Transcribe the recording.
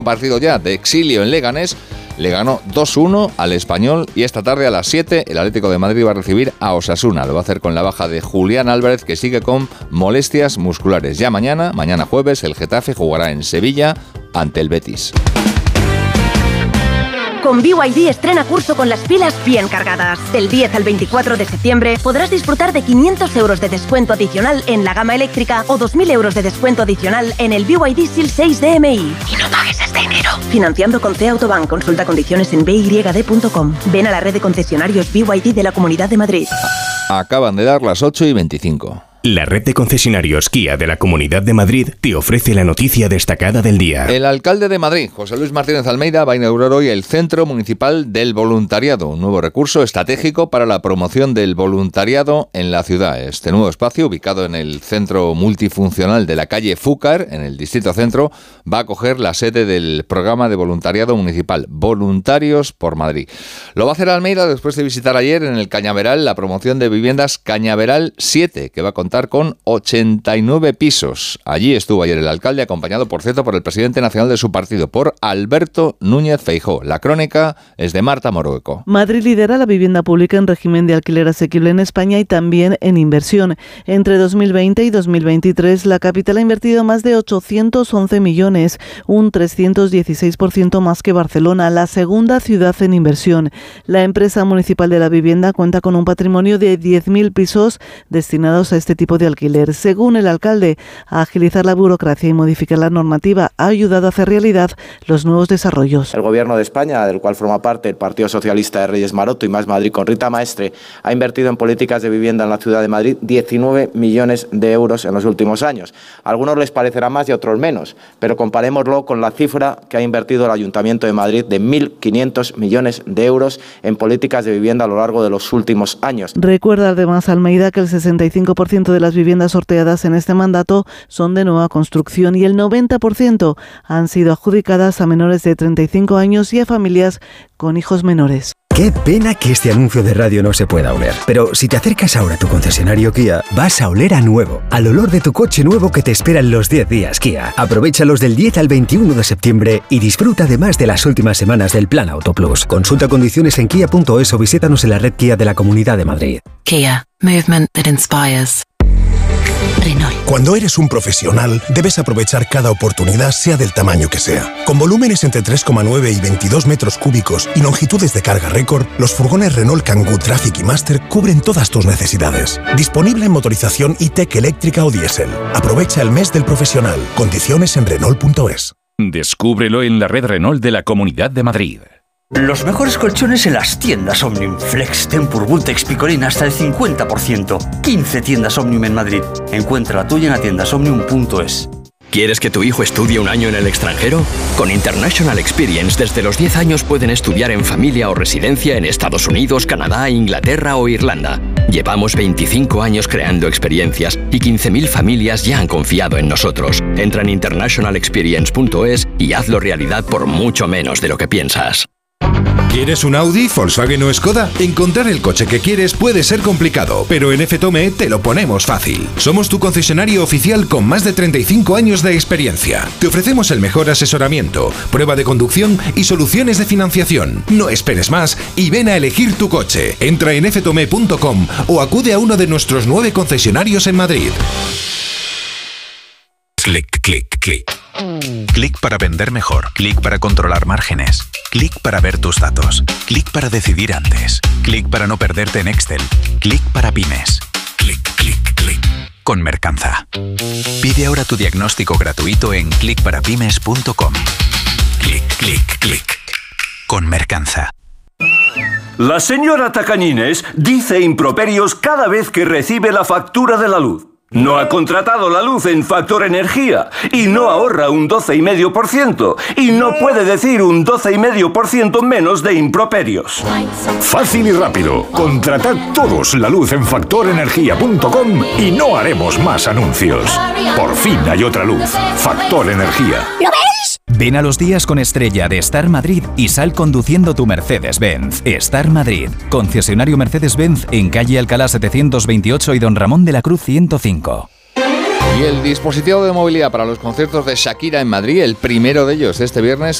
Partido ya de exilio en Leganés, le ganó 2-1 al Español y esta tarde a las 7 el Atlético de Madrid va a recibir a Osasuna. Lo va a hacer con la baja de Julián Álvarez, que sigue con molestias musculares. Ya mañana jueves, el Getafe jugará en Sevilla ante el Betis. Con BYD estrena curso con las pilas bien cargadas. Del 10 al 24 de septiembre podrás disfrutar de 500 euros de descuento adicional en la gama eléctrica o 2.000 euros de descuento adicional en el BYD Seal 6 DMI. Y no pagues hasta enero. Financiando con C Autobank. Consulta condiciones en byd.com. Ven a la red de concesionarios BYD de la Comunidad de Madrid. Acaban de dar las 8:25. La red de concesionarios Kia de la Comunidad de Madrid te ofrece la noticia destacada del día. El alcalde de Madrid, José Luis Martínez Almeida, va a inaugurar hoy el Centro Municipal del Voluntariado, un nuevo recurso estratégico para la promoción del voluntariado en la ciudad. Este nuevo espacio, ubicado en el centro multifuncional de la calle Fúcar, en el distrito centro, va a acoger la sede del programa de voluntariado municipal, Voluntarios por Madrid. Lo va a hacer Almeida después de visitar ayer en el Cañaveral la promoción de viviendas Cañaveral 7, que va a contar con 89 pisos. Allí estuvo ayer el alcalde, acompañado, por cierto, por el presidente nacional de su partido, por Alberto Núñez Feijóo. La crónica es de Marta Morueco. Madrid lidera la vivienda pública en régimen de alquiler asequible en España y también en inversión. Entre 2020 y 2023, la capital ha invertido más de 811 millones, un 316% más que Barcelona, la segunda ciudad en inversión. La empresa municipal de la vivienda cuenta con un patrimonio de 10.000 pisos destinados a este tipo de alquiler. Según el alcalde, a agilizar la burocracia y modificar la normativa ha ayudado a hacer realidad los nuevos desarrollos. El Gobierno de España, del cual forma parte el Partido Socialista de Reyes Maroto y Más Madrid con Rita Maestre, ha invertido en políticas de vivienda en la ciudad de Madrid 19 millones de euros en los últimos años. A algunos les parecerá más y a otros menos, pero comparémoslo con la cifra que ha invertido el Ayuntamiento de Madrid de 1.500 millones de euros en políticas de vivienda a lo largo de los últimos años. Recuerda además Almeida que el 65% de las viviendas sorteadas en este mandato son de nueva construcción y el 90% han sido adjudicadas a menores de 35 años y a familias con hijos menores. Qué pena que este anuncio de radio no se pueda oler. Pero si te acercas ahora a tu concesionario Kia, vas a oler a nuevo, al olor de tu coche nuevo que te espera en los 10 días Kia. Aprovéchalos del 10 al 21 de septiembre y disfruta además de las últimas semanas del Plan Auto Plus. Consulta condiciones en kia.es o visítanos en la red Kia de la Comunidad de Madrid. Kia, movement that inspires. Renault. Cuando eres un profesional, debes aprovechar cada oportunidad, sea del tamaño que sea. Con volúmenes entre 3,9 y 22 metros cúbicos y longitudes de carga récord, los furgones Renault Kangoo Traffic y Master cubren todas tus necesidades. Disponible en motorización e-tech eléctrica o diésel. Aprovecha el mes del profesional. Condiciones en Renault.es. Descúbrelo en la red Renault de la Comunidad de Madrid. Los mejores colchones en las tiendas Omnium. Flex, Tempur, Vultex, Picolín hasta el 50%. 15 tiendas Omnium en Madrid. Encuentra la tuya en tiendasomnium.es. ¿Quieres que tu hijo estudie un año en el extranjero? Con International Experience, desde los 10 años pueden estudiar en familia o residencia en Estados Unidos, Canadá, Inglaterra o Irlanda. Llevamos 25 años creando experiencias y 15.000 familias ya han confiado en nosotros. Entra en internationalexperience.es y hazlo realidad por mucho menos de lo que piensas. ¿Quieres un Audi, Volkswagen o Skoda? Encontrar el coche que quieres puede ser complicado, pero en FTOME te lo ponemos fácil. Somos tu concesionario oficial con más de 35 años de experiencia. Te ofrecemos el mejor asesoramiento, prueba de conducción y soluciones de financiación. No esperes más y ven a elegir tu coche. Entra en ftome.com o acude a uno de nuestros 9 concesionarios en Madrid. Clic, clic, clic. Clic para vender mejor. Clic para controlar márgenes. Clic para ver tus datos. Clic para decidir antes. Clic para no perderte en Excel. Clic para pymes. Clic, clic, clic. Con Mercanza. Pide ahora tu diagnóstico gratuito en clicparapymes.com. Clic, clic, clic. Con Mercanza. La señora Tacañines dice improperios cada vez que recibe la factura de la luz. No ha contratado la luz en Factor Energía y no ahorra un 12,5% y no puede decir un 12,5% menos de improperios. Fácil y rápido. Contratad todos la luz en factorenergia.com y no haremos más anuncios. Por fin hay otra luz. Factor Energía. ¿Lo ves? Ven a los días con estrella de Star Madrid y sal conduciendo tu Mercedes-Benz. Star Madrid, concesionario Mercedes-Benz en calle Alcalá 728 y Don Ramón de la Cruz 105. Y el dispositivo de movilidad para los conciertos de Shakira en Madrid, el primero de ellos este viernes,